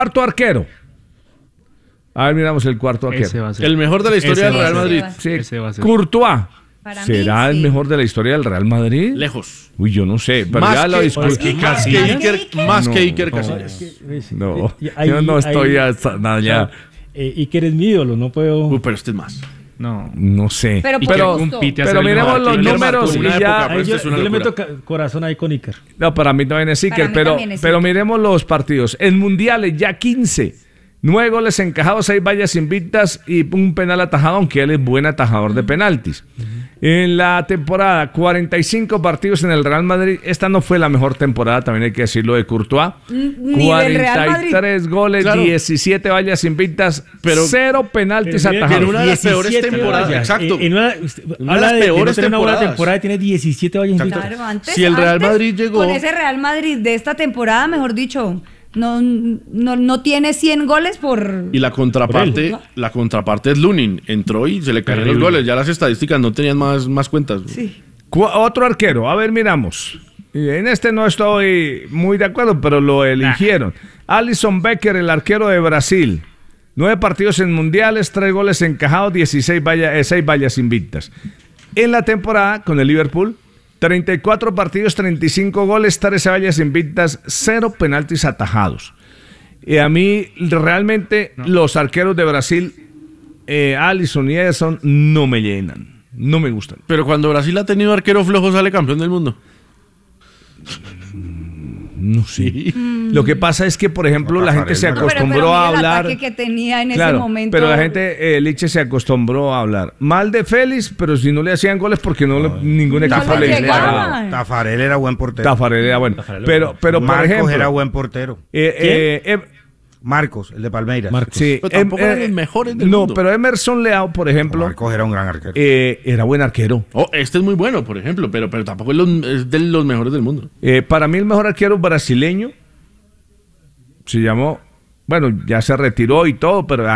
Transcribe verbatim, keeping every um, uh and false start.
Cuarto arquero. A ver, miramos el cuarto arquero. Ese va a ser. El mejor de la historia Ese del Real va a Madrid. ser. Sí, Ese va a ser. Courtois. Para ¿Será mí, el sí. mejor de la historia del Real Madrid? Lejos. Uy, yo no sé. Pero Más ya lo que, discutimos. más que, más que Iker, más que Iker Casillas. No, Y ahí- yo no estoy ahí- hasta nada ya. Eh, Iker es mi ídolo, no puedo. Uy, pero este es más. No. No sé. Pero Y por que pero, gusto. compite a pero ser el miremos mejor. los Iker números marcó y una ya. época, Ahí pero yo, esto es una yo le locura. meto ca- corazón ahí con Iker. No, para mí también es Para Iker, mí pero, también es pero Iker. miremos los partidos. En mundiales ya quince. Nueve goles encajados, seis vallas invictas y un penal atajado, aunque él es buen atajador de penaltis. En la temporada, cuarenta y cinco partidos en el Real Madrid. Esta no fue la mejor temporada, también hay que decirlo, de Courtois. Ni del Real cuarenta y tres goles, Claro. diecisiete vallas invictas, Pero- cero penaltis Pero mira, atajados. en una de las peores diecisiete temporadas, vallas. exacto. En una, usted Una de habla las de, de no peores tener una buena temporadas. temporada, tiene diecisiete vallas invictas. Claro, antes, Si el Real antes, Madrid llegó- con ese Real Madrid de esta temporada, mejor dicho, no, no, no tiene cien goles por... Y la contraparte, Por él. la contraparte es Lunin. Entró y se le cayeron los Terrible. goles. Ya las estadísticas no tenían más, más cuentas. Sí. Cu- Otro arquero, a ver, miramos. Y en este no estoy muy de acuerdo, pero lo eligieron. Alisson Becker, el arquero de Brasil. Nueve partidos en mundiales, tres goles encajados, dieciséis vallas, eh, seis vallas invictas. En la temporada con el Liverpool, treinta y cuatro partidos, treinta y cinco goles, trece vallas invictas, cero penaltis atajados. Y a mí, realmente, los arqueros de Brasil, eh, Alisson y Ederson, no me llenan. No me gustan. Pero cuando Brasil ha tenido arquero flojo, sale campeón del mundo. No sé. Lo que pasa es que, por ejemplo, No, la gente se Tafarel, No, pero- acostumbró pero a mira el hablar. ataque que tenía en Claro, ese momento. pero la gente, eh, Liche se acostumbró a hablar mal de Félix, pero si no le hacían goles porque no, le- ningún equipo le le Tafarel llegaban. era, Tafarel era buen portero. Tafarel era bueno. Tafarel Pero, era pero por Marcos ejemplo, era buen portero. eh, eh, eh, Marcos, el de Palmeiras. Marcos. sí, Pero tampoco em- eran eh, los mejores del no, mundo. pero Emerson Leao, por ejemplo, Marcos era un gran arquero. eh, era buen arquero. Oh, este es muy bueno, por ejemplo, pero, pero tampoco es, los- es de los mejores del mundo. Eh, para mí el mejor arquero brasileño se llamó, bueno, ya se retiró y todo, pero